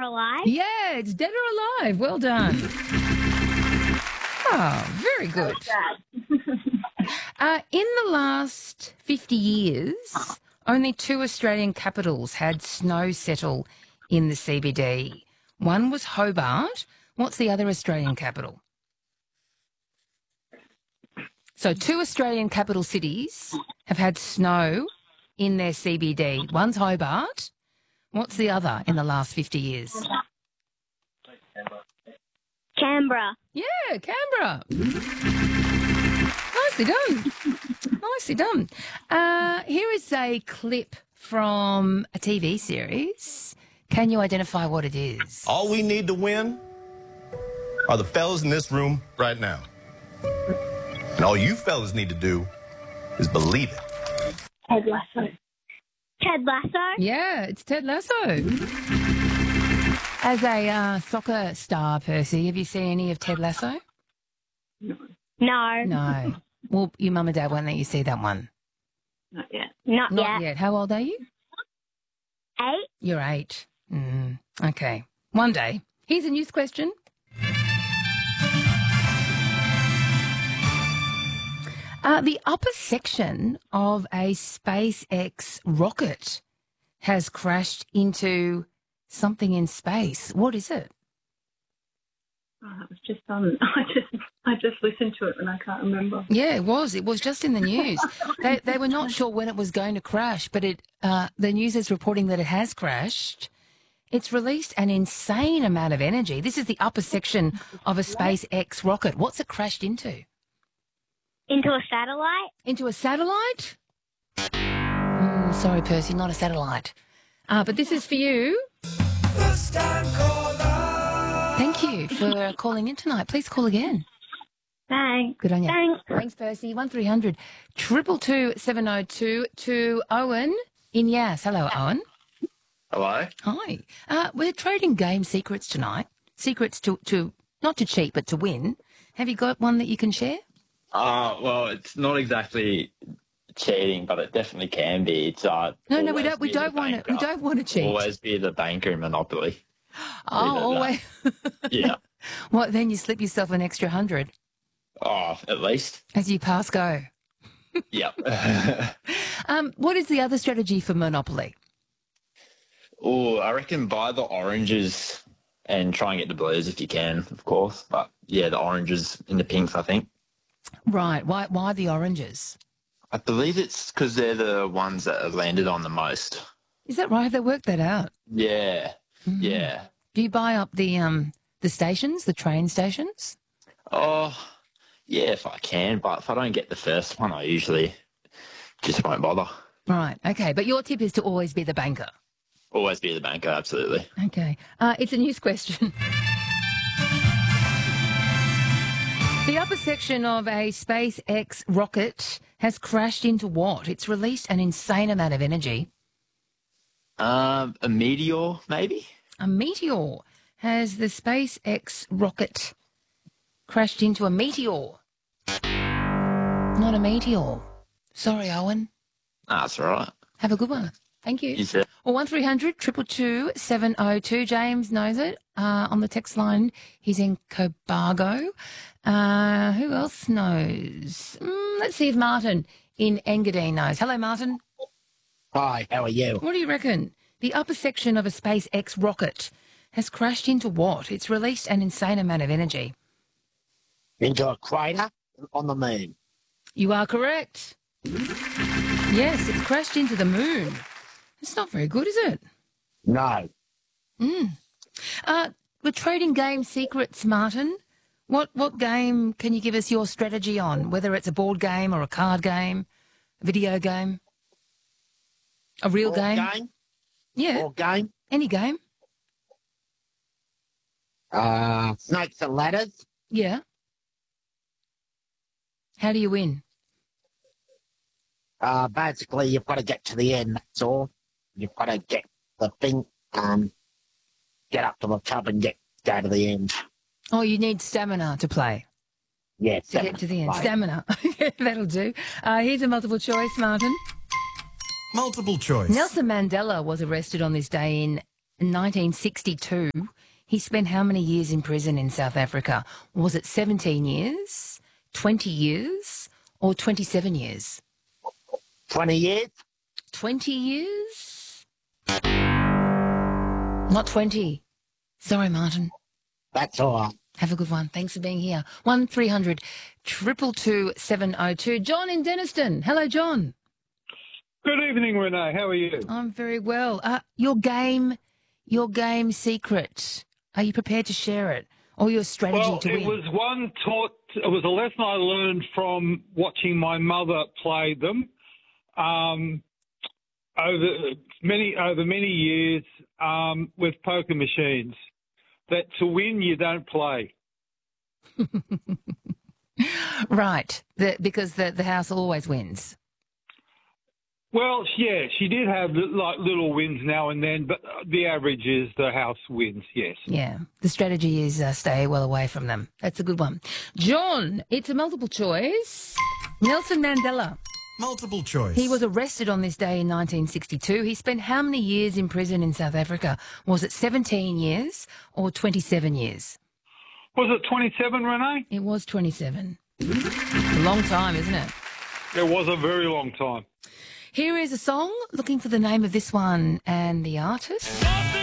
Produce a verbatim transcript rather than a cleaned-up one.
Alive? Yeah, it's Dead or Alive. Well done. Oh, very good. Uh, in the last fifty years, only two Australian capitals had snow settle in the C B D. One was Hobart. What's the other Australian capital? So two Australian capital cities have had snow in their C B D. One's Hobart. What's the other in the last fifty years? Canberra. Yeah, Canberra. Nicely done. Nicely done. Uh, here is a clip from a T V series. Can you identify what it is? All we need to win are the fellas in this room right now. And all you fellas need to do is believe it. Ted Lasso. Ted Lasso? Yeah, it's Ted Lasso. As a uh, soccer star, Percy, have you seen any of Ted Lasso? No. No. Well, your mum and dad won't let you see that one. Not yet. Not, Not yet. yet. How old are you? Eight? You're eight. Mm, okay. One day. Here's a news question. Uh, the upper section of a SpaceX rocket has crashed into something in space. What is it? Oh, that was just on. I just, I just listened to it and I can't remember. Yeah, it was. It was just in the news. they, they were not sure when it was going to crash, but it. Uh, the news is reporting that it has crashed. It's released an insane amount of energy. This is the upper section of a SpaceX rocket. What's it crashed into? Into a satellite? Into a satellite? Mm, sorry, Percy, not a satellite. Uh, but this is for you. First time caller. Thank you for calling in tonight. Please call again. Thanks. Good on you. Thanks. Thanks, Percy. one three hundred two two two seven oh two to Owen in Yass. Hello, Owen. Hello. Hi. Uh, we're trading game secrets tonight. Secrets to, to, not to cheat, but to win. Have you got one that you can share? Uh, well, it's not exactly cheating, but it definitely can be. It's uh. No, no, we always don't. We be the don't want to. We banker. don't want to cheat. Always be the banker in Monopoly. Oh, Leave it at always. Yeah. What? Then you slip yourself an extra hundred Oh, at least. as you pass go. Yep. Um, what is the other strategy for Monopoly? Oh, I reckon buy the oranges and try and get the blues if you can, of course. But yeah, the oranges and the pinks, I think. Right. Why? Why the oranges? I believe it's because they're the ones that have landed on the most. Is that right? Have they worked that out? Yeah. Mm. Yeah. Do you buy up the um the stations, the train stations? Oh, yeah, if I can. But if I don't get the first one, I usually just won't bother. Right. Okay. But your tip is to always be the banker. Always be the banker, absolutely. Okay. Uh, it's a news question. The upper section of a SpaceX rocket has crashed into what? It's released an insane amount of energy. Um, a meteor, maybe? A meteor. Has the SpaceX rocket crashed into a meteor? Not a meteor. Sorry, Owen. Ah, that's all right. Have a good one. Thank you. You too. Well, one three hundred two two two seven oh two. James knows it. Uh, on the text line, he's in Cobargo. Uh, who else knows? Mm, let's see if Martin in Engadine knows. Hello, Martin. Hi, how are you? What do you reckon? The upper section of a SpaceX rocket has crashed into what? It's released an insane amount of energy. Into a crater on the moon. You are correct. Yes, it's crashed into the moon. It's not very good, is it? No. Mm. Uh, we're trading game secrets, Martin. What what game can you give us your strategy on? Whether it's a board game or a card game, a video game, a real Board game? game? Yeah, Board game? any game. Uh, snakes and ladders? Yeah. How do you win? Uh, basically, you've got to get to the end, that's all. You've got to get the thing, um, get up to the top and get go to the end. Oh, you need stamina to play. Yeah, To get to the end. Stamina. That'll do. Uh, here's a multiple choice, Martin. Multiple choice. Nelson Mandela was arrested on this day in in nineteen sixty-two, he spent how many years in prison in South Africa? Was it seventeen years, twenty years, or twenty-seven years? twenty years? twenty years? Not twenty. Sorry, Martin. That's all right. Have a good one. Thanks for being here. one three hundred two two two seven oh two. John in Denniston. Hello, John. Good evening, Renee. How are you? I'm very well. Uh, your game, your game secret. Are you prepared to share it? Or your strategy Well, to win? it was one taught. It was a lesson I learned from watching my mother play them um, over many over many years um, with poker machines. That to win, you don't play. Right, the, because the, the house always wins. Well, yeah, she did have like little wins now and then, but the average is the house wins, yes. Yeah, the strategy is uh, stay well away from them. That's a good one. John, it's a multiple choice. Nelson Mandela. Multiple choice. He was arrested on this day in nineteen sixty-two. He spent how many years in prison in South Africa? Was it seventeen years or twenty-seven years? Was it twenty-seven, Renee? It was twenty-seven. A long time, isn't it? It was a very long time. Here is a song. Looking for the name of this one and the artist.